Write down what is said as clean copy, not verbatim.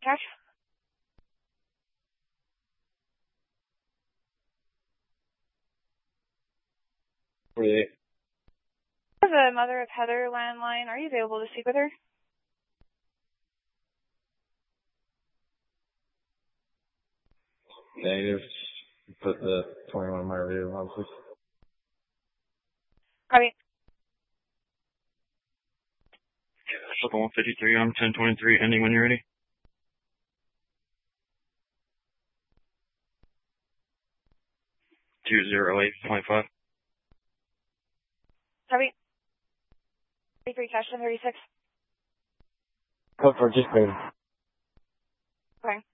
Cash? This is the mother of Heather landline. Are you available to speak with her? Negative. Put the 21 in my review, obviously. Copy. Circle 153 on 1023, ending when you're ready. Two 0825. Copy. 33 cash 1036. Code for just clear. Okay.